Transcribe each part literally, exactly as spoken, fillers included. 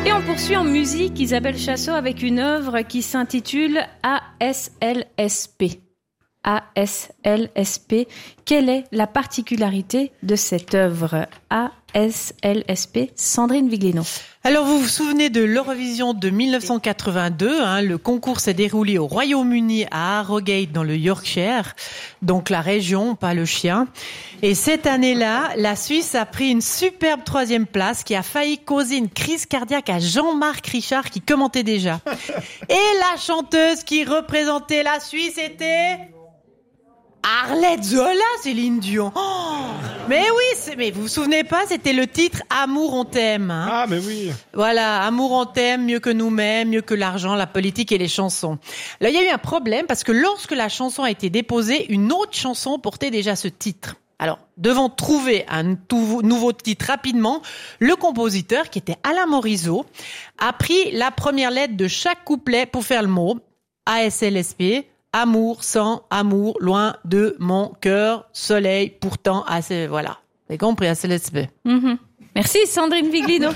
Et on poursuit en musique Isabelle Chassot avec une œuvre qui s'intitule A S L S P. A S L S P. Quelle est la particularité de cette œuvre A S L S P? Sandrine Viglino. Alors, vous vous souvenez de l'Eurovision de dix-neuf cent quatre-vingt-deux, hein, le concours s'est déroulé au Royaume-Uni à Harrogate dans le Yorkshire, donc la région, pas le chien. Et cette année-là, la Suisse a pris une superbe troisième place qui a failli causer une crise cardiaque à Jean-Marc Richard qui commentait déjà. Et la chanteuse qui représentait la Suisse était... Arlette Zola, Céline Dion. Oh, mais oui, c'est, mais vous vous souvenez pas, c'était le titre Amour on t'aime. Hein. Ah, mais oui. Voilà, Amour on t'aime, mieux que nous-mêmes, mieux que l'argent, la politique et les chansons. Là, il y a eu un problème parce que lorsque la chanson a été déposée, une autre chanson portait déjà ce titre. Alors, devant trouver un tout nouveau titre rapidement, le compositeur, qui était Alain Morisot, a pris la première lettre de chaque couplet pour faire le mot A S L S P. Amour sans amour, loin de mon cœur, soleil, pourtant, assez, voilà. Vous avez compris, A S L S P. Mm-hmm. Merci Sandrine Viglino.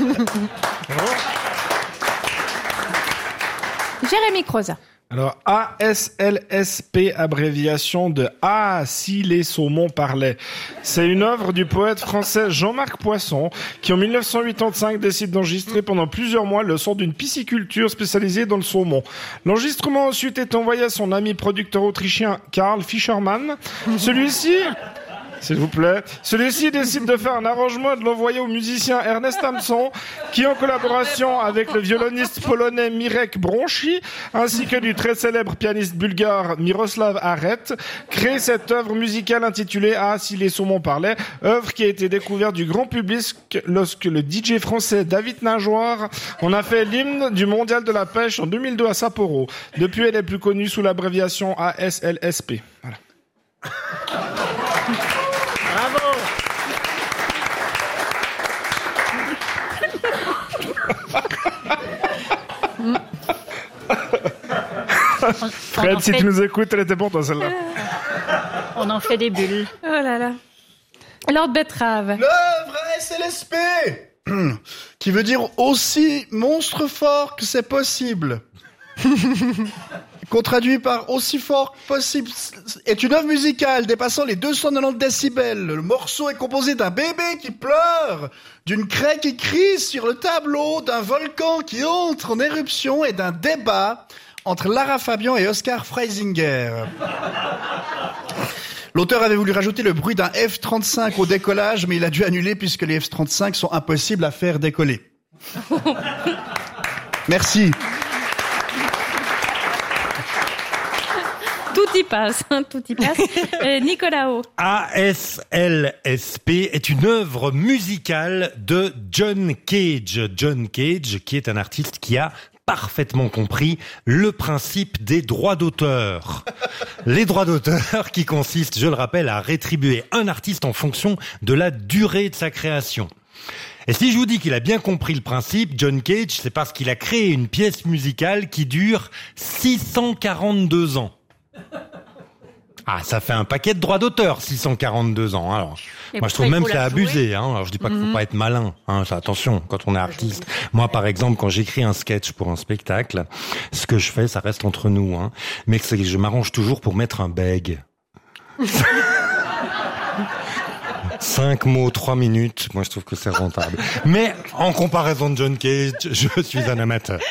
Jérémy Croza. Alors, A S L S P, abréviation de Ah, si les saumons parlaient. C'est une œuvre du poète français Jean-Marc Poisson, qui en dix-neuf cent quatre-vingt-cinq décide d'enregistrer pendant plusieurs mois le son d'une pisciculture spécialisée dans le saumon. L'enregistrement ensuite est envoyé à son ami producteur autrichien Karl Fischermann. Celui-ci... S'il vous plaît. Celui-ci décide de faire un arrangement et de l'envoyer au musicien Ernest Hampson, qui, en collaboration avec le violoniste polonais Mirek Bronchi, ainsi que du très célèbre pianiste bulgare Miroslav Aret, crée cette œuvre musicale intitulée Ah, si les saumons parlaient, œuvre qui a été découverte du grand public lorsque le D J français David Nageoire en a fait l'hymne du mondial de la pêche en deux mille deux à Sapporo. Depuis, elle est plus connue sous l'abréviation A S L S P. Voilà. Fred, si fait... tu nous écoutes, elle était pour toi celle-là. On en fait des bulles. Oh là là. Lord Betrave. L'œuvre A S L S P, qui veut dire aussi monstre fort que c'est possible. Qu'on traduit par aussi fort que possible, est une œuvre musicale dépassant les deux cent quatre-vingt-dix décibels. Le morceau est composé d'un bébé qui pleure, d'une craie qui crie sur le tableau, d'un volcan qui entre en éruption et d'un débat entre Lara Fabian et Oscar Freisinger. L'auteur avait voulu rajouter le bruit d'un F trente-cinq au décollage, mais il a dû annuler puisque les F trente-cinq sont impossibles à faire décoller. Merci. Tout y passe, hein, tout y passe. Euh, Nicolas O. A S L S P est une œuvre musicale de John Cage. John Cage, qui est un artiste qui a parfaitement compris le principe des droits d'auteur. Les droits d'auteur qui consistent, je le rappelle, à rétribuer un artiste en fonction de la durée de sa création. Et si je vous dis qu'il a bien compris le principe, John Cage, c'est parce qu'il a créé une pièce musicale qui dure six cent quarante-deux ans. Ah, ça fait un paquet de droits d'auteur, six cent quarante-deux ans. Alors, et moi, je trouve même que c'est abusé. Hein. Alors, je dis pas qu'il faut mm-hmm. pas être malin. Hein. Attention, quand on est artiste. Moi, par exemple, quand j'écris un sketch pour un spectacle, ce que je fais, ça reste entre nous. Hein. Mais que je m'arrange toujours pour mettre un beg. Cinq mots, trois minutes. Moi, je trouve que c'est rentable. Mais en comparaison de John Cage, je suis un amateur.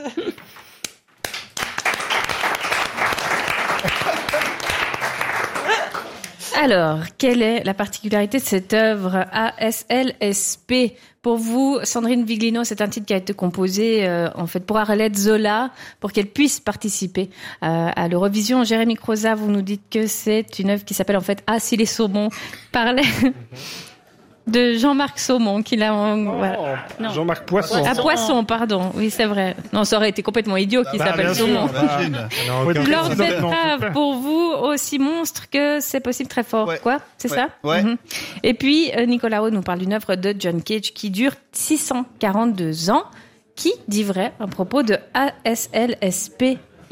Alors, quelle est la particularité de cette œuvre A S L S P? Pour vous, Sandrine Viglino, c'est un titre qui a été composé euh, en fait pour Arlette Zola, pour qu'elle puisse participer euh, à l'Eurovision. Jérémy Croza, vous nous dites que c'est une œuvre qui s'appelle en fait Ah, si les saumons parlaient. De Jean-Marc Saumon, qu'il a... Oh, voilà. non. Jean-Marc Poisson. Ah, Poisson, pardon. Oui, c'est vrai. Non, ça aurait été complètement idiot qu'il bah, s'appelle Saumon. Lord Betrave, pour vous, aussi monstre que c'est possible, très fort. Ouais. Quoi? C'est ouais. ça? Ouais. Mm-hmm. Et puis, euh, Nicolas Rowe nous parle d'une œuvre de John Cage qui dure six cent quarante-deux ans. Qui dit vrai à propos de A S L S P?